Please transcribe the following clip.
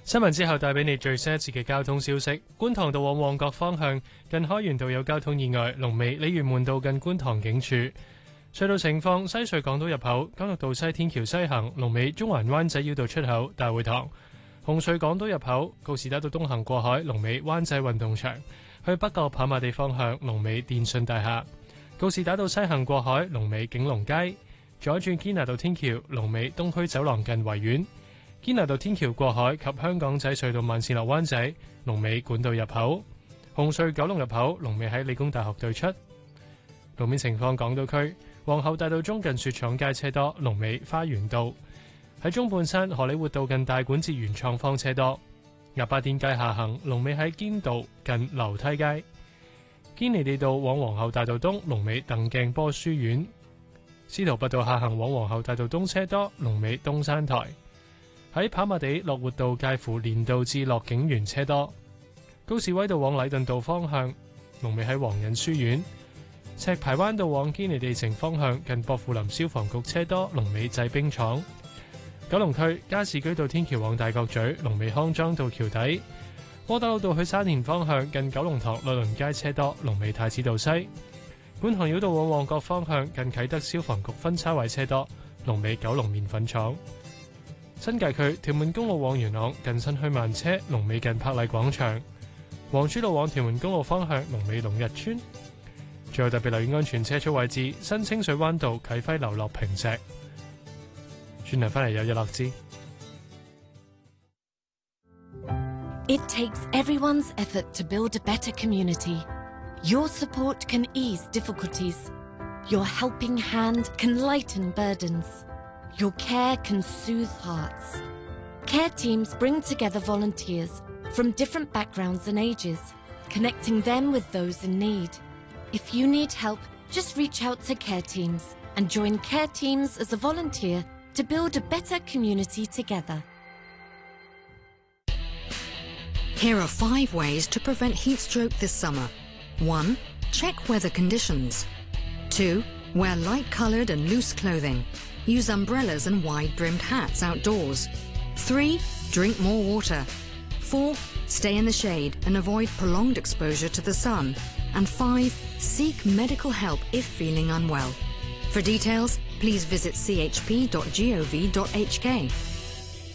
新聞之後帶俾你最新一次嘅交通消息。觀塘道往旺角方向近開源道有交通意外，龍尾鯉魚門道近觀塘警署。隧道情況：西隧港島入口干諾道西天橋西行，龍尾中環灣仔繞道出口大會堂；紅隧港島入口告士打道東行過海，龍尾灣仔運動場；去北角跑馬地方向，龍尾電訊大廈；告士打道西行過海，龍尾景隆街；左轉堅拿道天橋，龍尾東區走廊近維園。堅拿道天橋過海及香港仔隧道慢線落灣仔，龍尾管道入口；紅隧九龍入口龍尾喺理工大學對出。路面情況：港島區皇后大道中近雪廠街車多，龍尾花園道；喺中半山荷里活道近大館至元創方車多；鴨巴甸街下行龍尾喺堅道近樓梯街；堅尼地道往皇后大道東龍尾鄧鏡波書院；司徒拔道下行往皇后大道東車多，龍尾東山台。喺跑馬地樂活道介乎連道至樂景園車多；高士威道往禮頓道方向龍尾喺皇仁書院；赤排灣道往堅尼地城方向近薄扶林消防局車多，龍尾製冰廠；九龍區加士居道天橋往大角咀龍尾康莊道橋底；窩打老道去沙田方向近九龍塘律倫街車多，龍尾太子道西；觀塘繞道往旺角方向近啟德消防局分叉位車多，龍尾九龍麵粉廠。新界區屯門公路往元朗近新墟慢車，龍尾近柏麗廣場；黃珠路往屯門公路方向龍尾龍日村。最後特別留意安全車速位置：新清水灣道啟輝樓落坪石。轉頭返嚟有日落之。 It takes everyone's effort to build a better community. Your support can ease difficulties. Your helping hand can lighten burdens.Your care can soothe hearts. Care teams bring together volunteers from different backgrounds and ages, connecting them with those in need. If you need help, just reach out to Care Teams and join Care Teams as a volunteer to build a better community together. Here are 5 ways to prevent heat stroke this summer. 1. Check weather conditions. 2. Wear light-coloured and loose clothing.Use umbrellas and wide-brimmed hats outdoors. 3. Drink more water. 4. Stay in the shade and avoid prolonged exposure to the sun. And 5. Seek medical help if feeling unwell. For details, please visit chp.gov.hk.